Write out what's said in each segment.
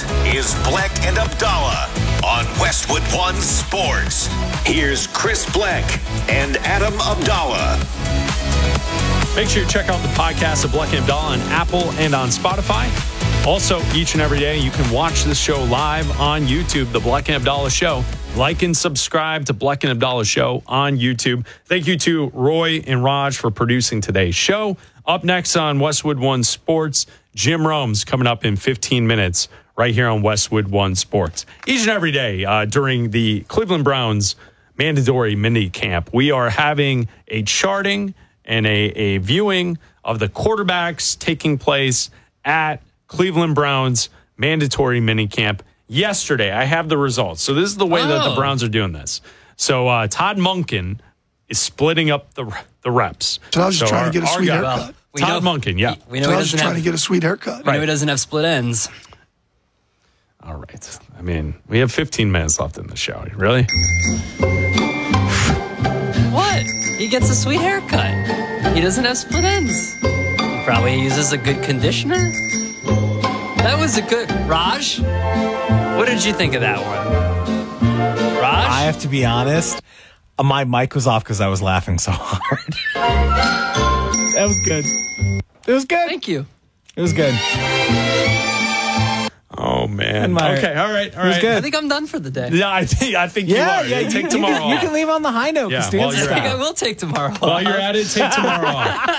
This is Bleck and Abdallah on Westwood One Sports. Here's Chris Bleck and Adam Abdallah. Make sure you check out the podcast of Bleck and Abdallah on Apple and on Spotify. Also, each and every day, you can watch this show live on YouTube, The Bleck and Abdallah Show. Like and subscribe to Bleck and Abdallah Show on YouTube. Thank you to Roy and Raj for producing today's show. Up next on Westwood One Sports, Jim Rome's coming up in 15 minutes right here on Westwood One Sports. Each and every day during the Cleveland Browns mandatory mini camp, we are having a charting and a viewing of the quarterbacks taking place at Cleveland Browns mandatory mini camp. Yesterday, I have the results. So this is the way that the Browns are doing this. So Todd Monken is splitting up the reps. So I was just trying to get a sweet haircut. Todd Monken, yeah. We know I was just trying to get a sweet haircut. We know he doesn't have split ends. All right. I mean, we have 15 minutes left in the show. Really? What? He gets a sweet haircut. He doesn't have split ends. He probably uses a good conditioner. That was a good... Raj? What did you think of that one? Raj? I have to be honest. My mic was off because I was laughing so hard. That was good. It was good. Thank you. It was good. Oh, man. Okay, all right. It was good. I think I'm done for the day. Yeah, I think you are. Yeah, Take tomorrow off. You can leave on the high note. Yeah, Costanza while you're I think style. I will take tomorrow off. While you're at it, take tomorrow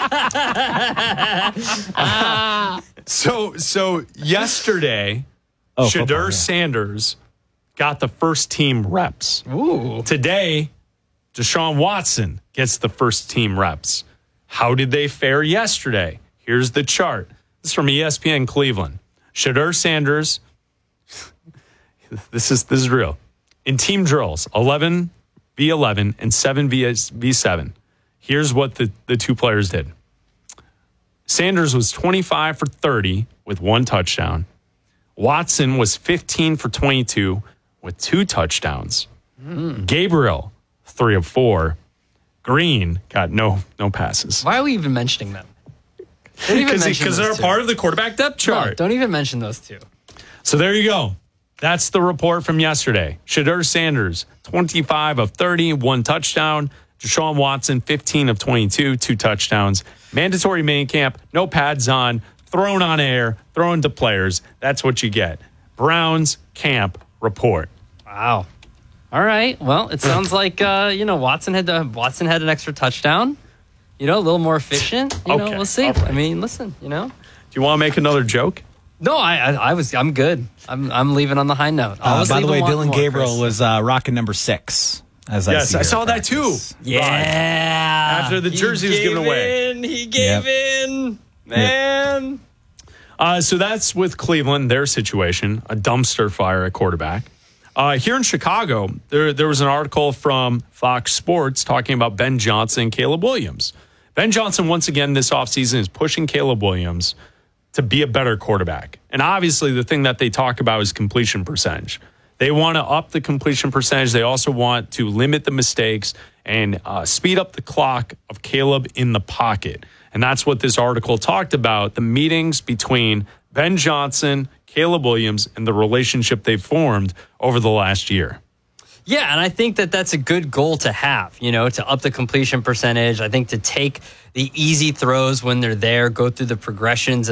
off. So yesterday, Shedeur Sanders got the first team reps. Ooh. Today, Deshaun Watson gets the first team reps. How did they fare yesterday? Here's the chart. This is from ESPN Cleveland. Shedeur Sanders, this is real. In team drills, 11v11 and 7v7. Here's what the two players did. Sanders was 25 for 30 with one touchdown. Watson was 15 for 22 with two touchdowns. Gabriel, 3 of 4. Green got no passes. Why are we even mentioning them? Because they're part of the quarterback depth chart. No, don't even mention those two. So there you go. That's the report from yesterday. Shedeur Sanders, 25 of 30, one touchdown. Deshaun Watson, 15 of 22, two touchdowns. Mandatory minicamp, no pads on, thrown on air, thrown to players. That's what you get. Browns camp report. Wow. All right. Well, it sounds like Watson had an extra touchdown. A little more efficient. Okay. We'll see. Right. I mean, listen. Do you want to make another joke? No, I'm good. I'm leaving on the high note. By the way, Dylan Gabriel was rocking number 6. Yes, I saw that too. Yeah. After the jersey was given away. He gave in. Man. So that's with Cleveland, their situation, a dumpster fire at quarterback. Here in Chicago, there was an article from Fox Sports talking about Ben Johnson and Caleb Williams. Ben Johnson, once again, this offseason is pushing Caleb Williams to be a better quarterback. And obviously, the thing that they talk about is completion percentage. They want to up the completion percentage. They also want to limit the mistakes and speed up the clock of Caleb in the pocket. And that's what this article talked about, the meetings between Ben Johnson, Caleb Williams, and the relationship they've formed over the last year. Yeah, and I think that's a good goal to have, to up the completion percentage. I think to take the easy throws when they're there, go through the progressions